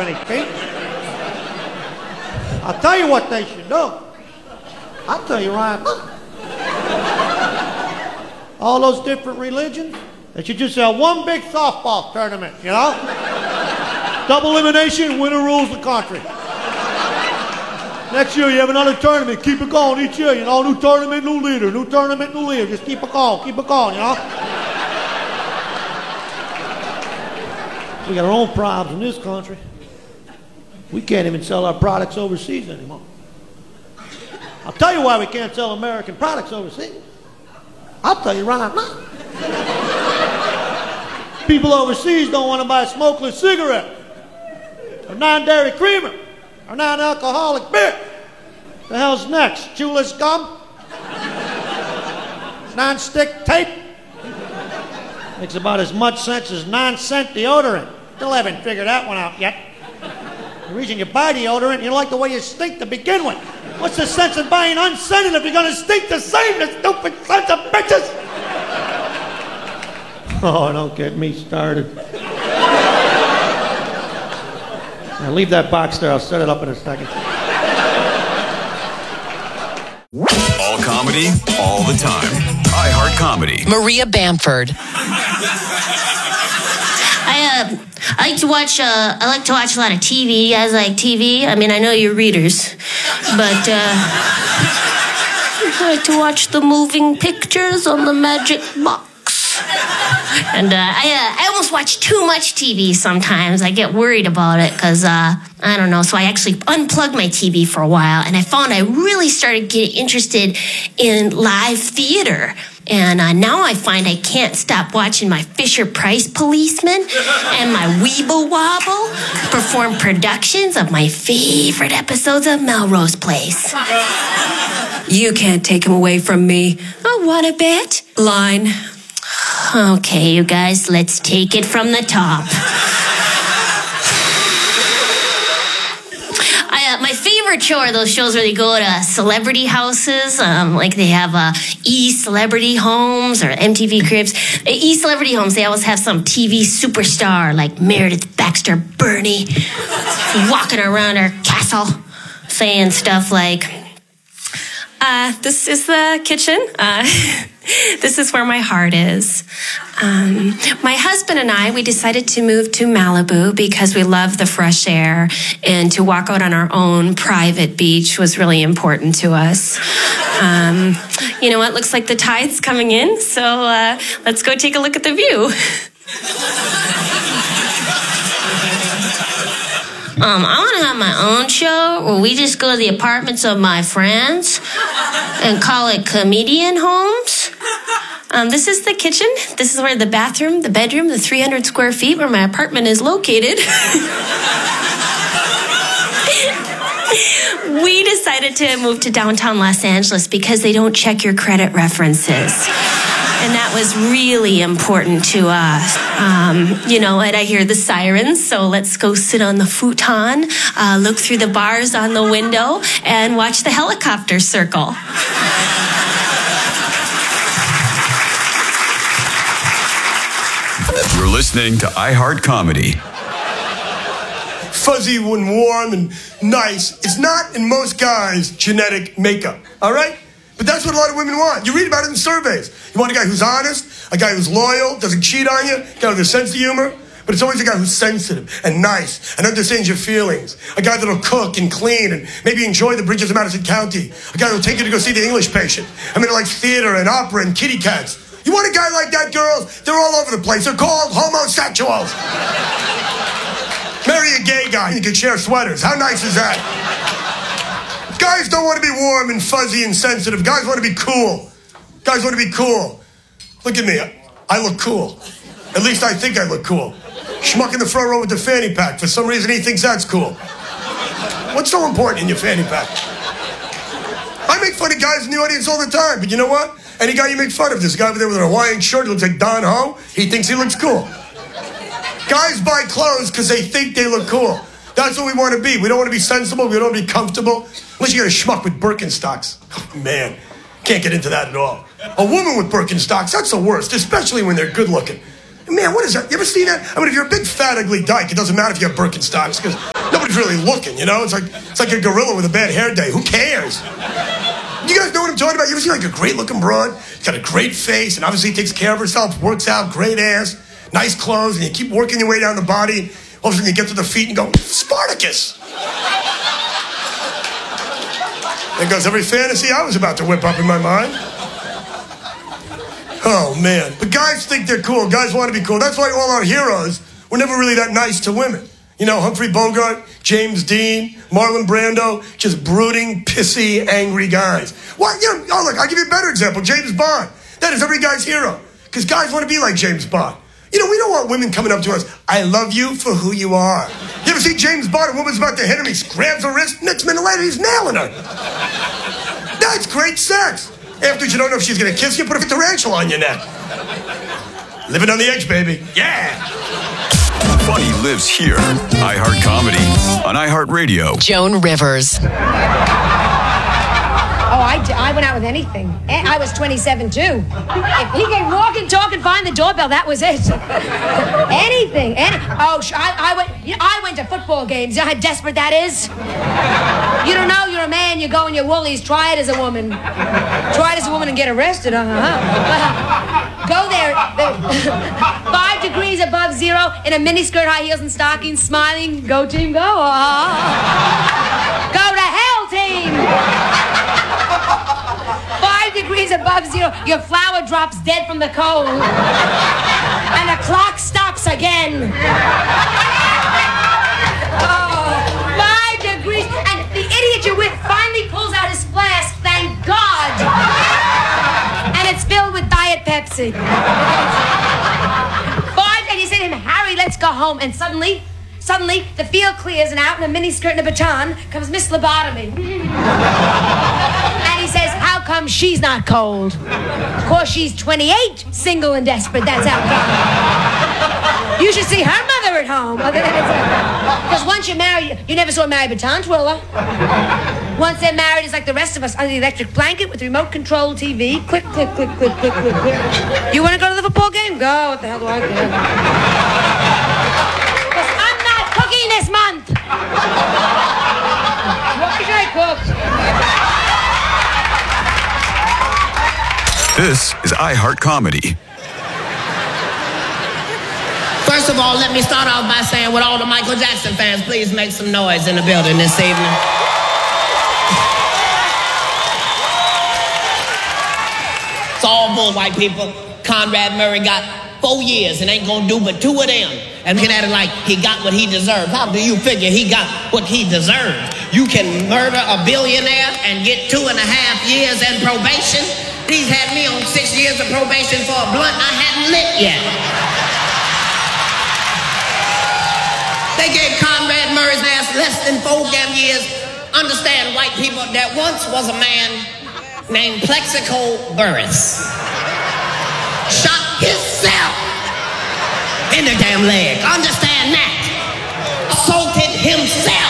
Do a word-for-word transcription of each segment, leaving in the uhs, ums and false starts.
any people. I'll tell you what they should do. I'll tell you right now. All those different religions, they should just have one big softball tournament, you know? Double elimination, winner rules the country. Next year you have another tournament, keep it going each year, you know? New tournament, new leader, new tournament, new leader. Just keep it going, keep it going, you know? We got our own problems in this country. We can't even sell our products overseas anymore. I'll tell you why we can't sell American products overseas. I'll tell you right now. People overseas don't want to buy a smokeless cigarette, or non-dairy creamer, or non-alcoholic beer. The hell's next? Chewless gum? Non-stick tape? Makes about as much sense as non-scent deodorant. Still haven't figured that one out yet. The reason you buy deodorant, you like the way you stink to begin with. What's the sense in buying unscented if you're going to stink the same, you stupid sons of bitches? Oh, don't get me started. Now leave that box there. I'll set it up in a second. All comedy, all the time. iHeart Comedy. Maria Bamford. I uh, I like to watch. Uh, I like to watch a lot of T V. You guys like T V? I mean, I know you're readers, but uh, I like to watch the moving pictures on the magic box. And uh, I uh, I almost watch too much T V sometimes. I get worried about it because uh, I don't know. So I actually unplugged my T V for a while, and I found I really started getting interested in live theater. And uh, now I find I can't stop watching my Fisher-Price policemen and my Weeble Wobble perform productions of my favorite episodes of Melrose Place. You can't take him away from me. I want a bet. Line. Okay, you guys, let's take it from the top. I, uh, my favorite show are those shows where they go to celebrity houses, um, like they have uh, E-Celebrity Homes or M T V Cribs. E-Celebrity Homes, they always have some T V superstar like Meredith Baxter Burney walking around her castle saying stuff like, Uh, this is the kitchen. Uh, this is where my heart is. Um, my husband and I, we decided to move to Malibu because we love the fresh air, and to walk out on our own private beach was really important to us. Um, you know what? Looks like the tide's coming in, so uh, let's go take a look at the view. Um, I want to have my own show where we just go to the apartments of my friends and call it Comedian Homes. Um, this is the kitchen. This is where the bathroom, the bedroom, the three hundred square feet where my apartment is located. We decided to move to downtown Los Angeles because they don't check your credit references. And that was really important to us. Um, you know, and I hear the sirens, so let's go sit on the futon, uh, look through the bars on the window, and watch the helicopter circle. You're listening to iHeart Comedy. Fuzzy and warm and nice. It's not, in most guys, genetic makeup, all right? But that's what a lot of women want. You read about it in surveys. You want a guy who's honest, a guy who's loyal, doesn't cheat on you, a guy with a sense of humor. But it's always a guy who's sensitive and nice and understands your feelings. A guy that'll cook and clean and maybe enjoy the bridges of Madison County. A guy that'll take you to go see the English Patient. I mean, like theater and opera and kitty cats. You want a guy like that, girls? They're all over the place. They're called homosexuals. Marry a gay guy. You can share sweaters. How nice is that? Guys don't want to be warm and fuzzy and sensitive. Guys want to be cool. Guys want to be cool. Look at me. I look cool. At least I think I look cool. Schmuck in the front row with the fanny pack. For some reason, he thinks that's cool. What's so important in your fanny pack? I make fun of guys in the audience all the time, but you know what? Any guy you make fun of, this guy over there with a Hawaiian shirt, he looks like Don Ho, he thinks he looks cool. Guys buy clothes because they think they look cool. That's what we want to be. We don't want to be sensible. We don't want to be comfortable. Unless you got a schmuck with Birkenstocks. Oh, man, can't get into that at all. A woman with Birkenstocks, that's the worst, especially when they're good looking. Man, what is that? You ever seen that? I mean, if you're a big, fat, ugly dyke, it doesn't matter if you have Birkenstocks, because Nobody's really looking, you know? It's like it's like a gorilla with a bad hair day. Who cares? You guys know what I'm talking about? You ever see like a great-looking broad? She's got a great face, and obviously takes care of herself, works out, great ass, nice clothes, and you keep working your way down the body. All of a sudden you get to the feet and go, Spartacus! There goes every fantasy I was about to whip up in my mind. Oh, man. But guys think they're cool. Guys want to be cool. That's why all our heroes were never really that nice to women. You know, Humphrey Bogart, James Dean, Marlon Brando, just brooding, pissy, angry guys. What? You know, oh, look, I'll give you a better example. James Bond. That is every guy's hero. Because guys want to be like James Bond. You know, we don't want women coming up to us, I love you for who you are. You ever see James Bond, a woman's about to hit him, he grabs her wrist, next minute later, he's nailing her. That's great sex. After you don't know if she's going to kiss you, put a tarantula on your neck. Living on the edge, baby. Yeah. Funny lives here. iHeart Comedy on iHeartRadio. Joan Rivers. Oh, I, I went out with anything. And I was twenty-seven, too. If he came walking, talking, find the doorbell, that was it. Anything. Any, oh, I, I, went, you know, I went to football games. You know how desperate that is? You don't know you're a man, you go in your woolies, try it as a woman. Try it as a woman and get arrested. Uh-huh. Go there. Five degrees above zero in a miniskirt, high heels, and stockings, smiling. Go, team, go. Uh-huh. Go to hell, team. Five degrees above zero, your flower drops dead from the cold. And the clock stops again. Oh, five degrees. And the idiot you're with finally pulls out his flask, thank God. And it's filled with Diet Pepsi. Five, and you say to him, Harry, let's go home. And suddenly, suddenly, the field clears and out in a miniskirt and a baton comes Miss Lobotomy. And he says, how come she's not cold? Of course, she's twenty-eight, single and desperate. That's how come. You should see her mother at home. Because once you're married, you never saw a married baton twirler. Once they're married, it's like the rest of us under the electric blanket with remote control T V. Click, click, click, click, click, click, click. You want to go to the football game? Go. What the hell do I care? Because I'm not cooking this month. Why should I cook? This is iHeart Comedy. First of all, let me start off by saying, with all the Michael Jackson fans, please make some noise in the building this evening. It's all bull, white people. Conrad Murray got four years and ain't gonna do but two of them. And looking at it like he got what he deserved. How do you figure he got what he deserved? You can murder a billionaire and get two and a half years in probation. These had me on six years of probation for a blunt I hadn't lit yet. They gave Conrad Murray's ass less than four damn years. Understand, white people, there once was a man named Plexico Burris. Shot himself in the damn leg. Understand that. Assaulted himself.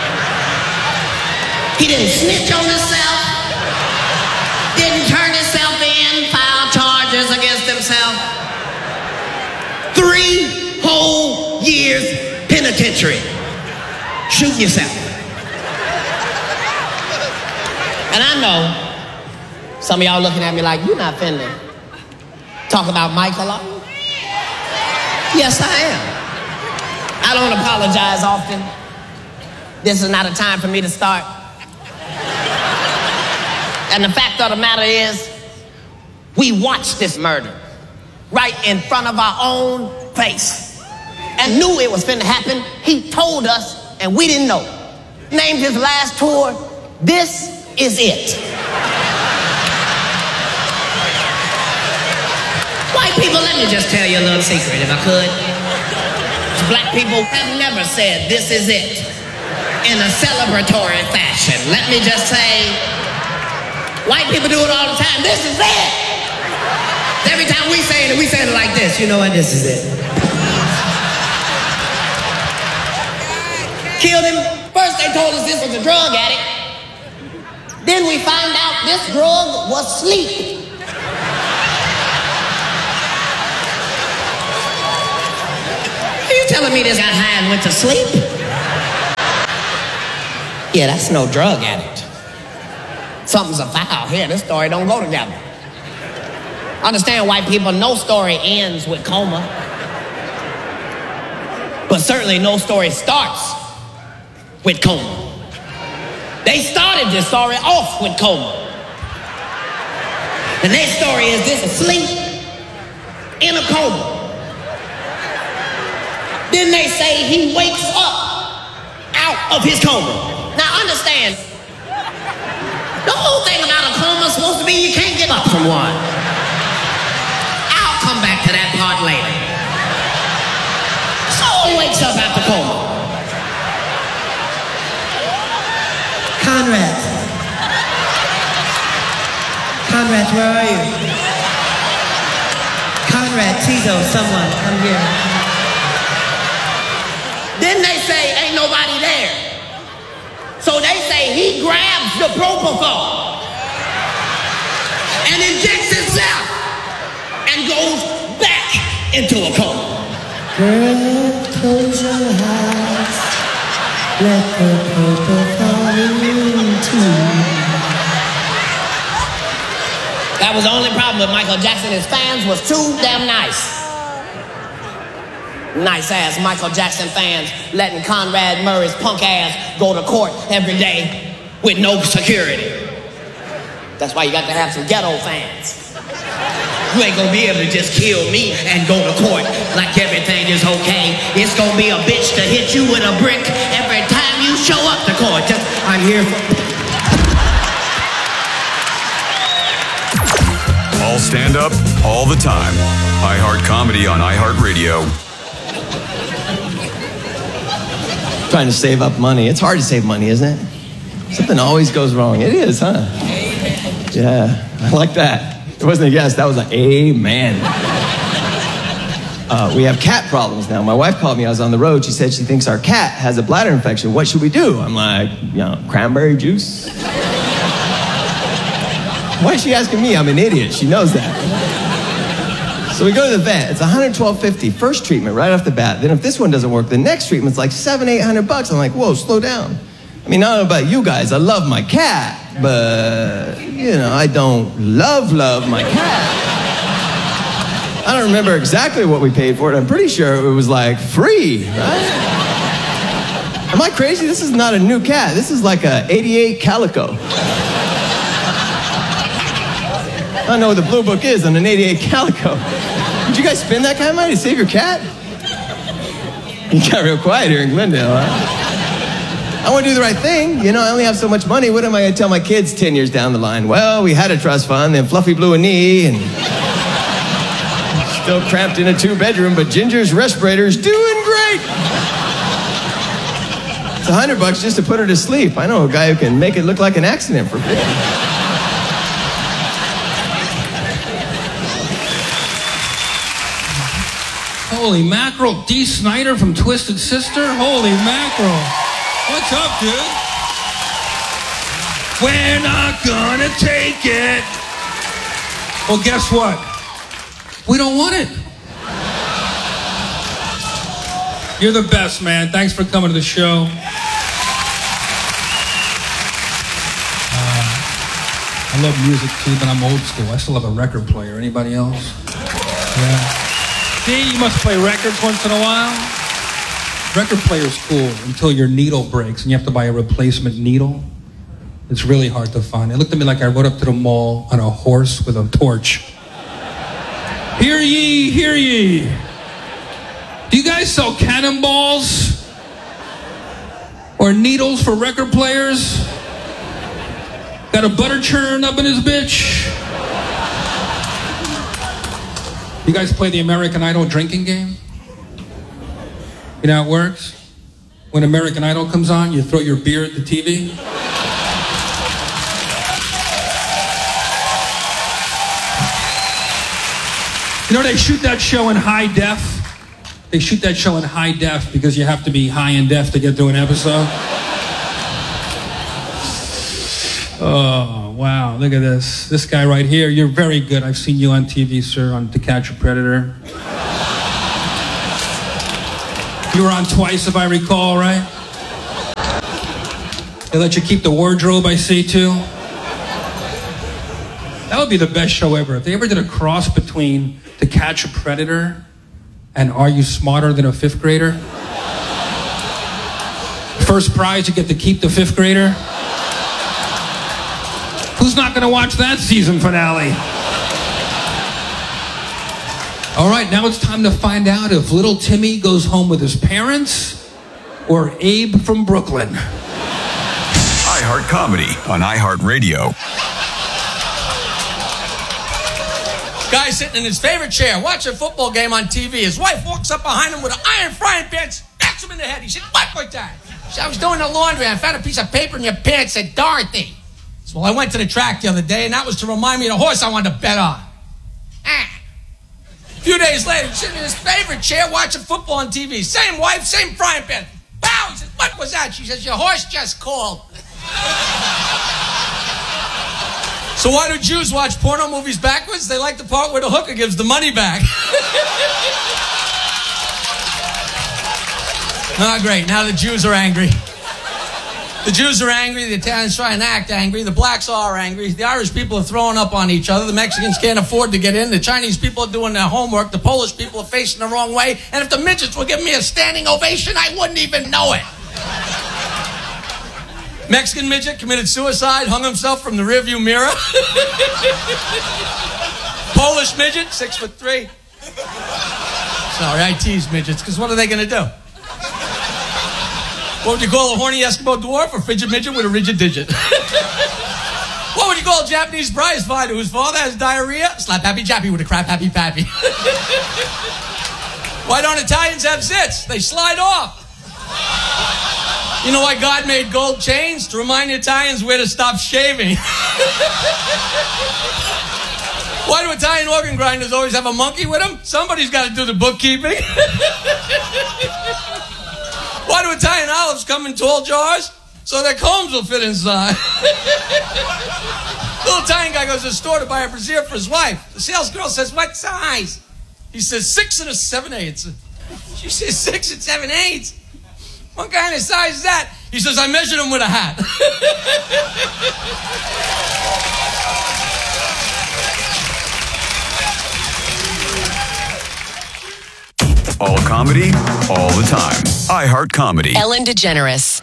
He didn't snitch on himself. Didn't turn himself in, file charges against himself. Three whole years penitentiary. Shoot yourself. And I know some of y'all looking at me like, you're not finna talk about Michael, are you? Yes, I am. I don't apologize often. This is not a time for me to start. And the fact of the matter is, we watched this murder right in front of our own face and knew it was finna happen. He told us and we didn't know. Named his last tour, This Is It. White people, let me just tell you a little secret if I could. Black people have never said this is it in a celebratory fashion. Let me just say, white people do it all the time. This is it. Every time we say it, we say it like this. You know what? This is it. Killed him. First they told us this was a drug addict. Then we found out this drug was sleep. Are you telling me this got high and went to sleep? Yeah, that's no drug addict. Something's afoul here. This story don't go together. Understand, white people, no story ends with coma. But certainly no story starts with coma. They started this story off with coma. The next story is this: asleep in a coma. Then they say he wakes up out of his coma. Now understand, the whole thing about a coma is supposed to be you can't get up from one. I'll come back to that part later. Soul wakes up after coma. Conrad. Conrad, where are you? Conrad, Tito, someone, come here. Then they say ain't nobody there. So they say he grabs the propofol and injects himself and goes back into a coma. Girl, close your eyes. Let the propofol into you. That was the only problem with Michael Jackson. His fans was too damn nice. Nice ass Michael Jackson fans letting Conrad Murray's punk ass go to court every day with no security. That's why you got to have some ghetto fans. You ain't gonna be able to just kill me and go to court like everything is okay. It's gonna be a bitch to hit you with a brick every time you show up to court. Just, I'm here for... All stand up, all the time. iHeart Comedy on iHeartRadio. Trying to save up money. It's hard to save money, isn't it? Something always goes wrong. It is, huh? Yeah, I like that. It wasn't a yes, that was an amen. Uh, we have cat problems now. My wife called me, I was on the road. She said she thinks our cat has a bladder infection. What should we do? I'm like, you know, cranberry juice? Why is she asking me? I'm an idiot. She knows that. So we go to the vet. It's one hundred twelve fifty. First treatment right off the bat. Then if this one doesn't work, the next treatment's like seven, eight hundred bucks. I'm like, whoa, slow down. I mean, I don't know about you guys. I love my cat, but you know, I don't love love my cat. I don't remember exactly what we paid for it. I'm pretty sure it was like free, right? Am I crazy? This is not a new cat. This is like a eighty-eight Calico. I don't know what the blue book is on an eighty-eight Calico. Did you guys spend that kind of money to save your cat? You got real quiet here in Glendale, huh? I want to do the right thing. You know, I only have so much money. What am I going to tell my kids ten years down the line? Well, we had a trust fund, then Fluffy blew a knee, and still cramped in a two-bedroom, but Ginger's respirator's doing great. It's a hundred bucks just to put her to sleep. I know a guy who can make it look like an accident for free. Holy mackerel, Dee Snider from Twisted Sister? Holy mackerel. What's up, dude? We're not gonna take it. Well, guess what? We don't want it. You're the best, man. Thanks for coming to the show. Uh, I love music, too, but I'm old school. I still have a record player. Anybody else? Yeah. See, you must play records once in a while. Record player's cool until your needle breaks and you have to buy a replacement needle. It's really hard to find. It looked at me like I rode up to the mall on a horse with a torch. Hear ye, hear ye. Do you guys sell cannonballs? Or needles for record players? Got a butter churn up in his bitch? You guys play the American Idol drinking game? You know how it works? When American Idol comes on, you throw your beer at the T V. You know, they shoot that show in high def. They shoot that show in high def because you have to be high and deaf to get through an episode. Oh, wow, look at this. This guy right here, you're very good. I've seen you on T V, sir, on To Catch a Predator. You were on twice, if I recall, right? They let you keep the wardrobe, I see, too. That would be the best show ever. If they ever did a cross between To Catch a Predator and Are You Smarter Than a Fifth Grader? First prize, you get to keep the fifth grader. Who's not going to watch that season finale? All right, now it's time to find out if little Timmy goes home with his parents or Abe from Brooklyn. iHeart Comedy on iHeartRadio. Guy sitting in his favorite chair, watching a football game on T V. His wife walks up behind him with an iron frying pan, smacks him in the head. He said, "What was that?" She said, "I was doing the laundry. I found a piece of paper in your pants that said Dorothy." So, well, I went to the track the other day, and that was to remind me of the horse I wanted to bet on. Ah. A few days later, he's sitting in his favorite chair watching football on T V. Same wife, same frying pan. Pow! He says, "What was that?" She says, "Your horse just called." So why do Jews watch porno movies backwards? They like the part where the hooker gives the money back. Ah, great. Now the Jews are angry. The Jews are angry. The Italians try and act angry. The blacks are angry. The Irish people are throwing up on each other. The Mexicans can't afford to get in. The Chinese people are doing their homework. The Polish people are facing the wrong way. And if the midgets were giving me a standing ovation, I wouldn't even know it. Mexican midget committed suicide, hung himself from the rearview mirror. Polish midget, six foot three. Sorry, I tease midgets, because what are they going to do? What would you call a horny Eskimo dwarf? A frigid midget with a rigid digit? What would you call a Japanese prize fighter whose father has diarrhea? Slap happy jappy with a crap happy pappy. Why don't Italians have zits? They slide off. You know why God made gold chains? To remind the Italians where to stop shaving. Why do Italian organ grinders always have a monkey with them? Somebody's got to do the bookkeeping. Why do Italian olives come in tall jars? So their combs will fit inside. Little Italian guy goes to the store to buy a brassiere for his wife. The sales girl says, "What size?" He says, six and a seven eighths. She says, six and seven eighths? What kind of size is that? He says, "I measured him with a hat." All comedy, all the time. iHeart Comedy. Ellen DeGeneres.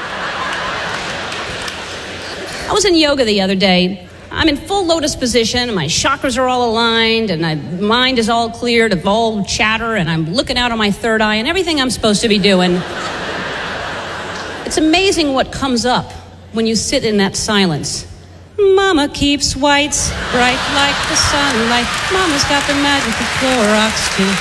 I was in yoga the other day. I'm in full lotus position, and my chakras are all aligned, and my mind is all cleared of all chatter, and I'm looking out on my third eye, and everything I'm supposed to be doing. It's amazing what comes up when you sit in that silence. Mama keeps whites bright like the sunlight. Mama's got the magic of Clorox, too.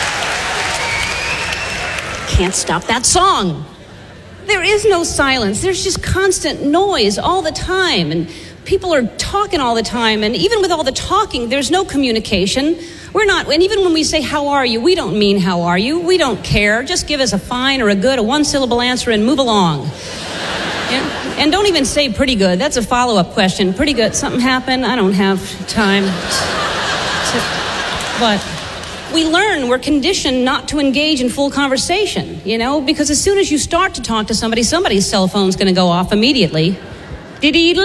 Can't stop that song. There is no silence. There's just constant noise all the time, and people are talking all the time, and even with all the talking, there's no communication. We're not, and even when we say, "How are you?" we don't mean "How are you?" We don't care. Just give us a fine or a good, a one-syllable answer and move along. Yeah? And don't even say "pretty good." That's a follow-up question. Pretty good. Something happened? I don't have time to... But we learn, we're conditioned not to engage in full conversation, you know, because as soon as you start to talk to somebody, somebody's cell phone's going to go off immediately. Did he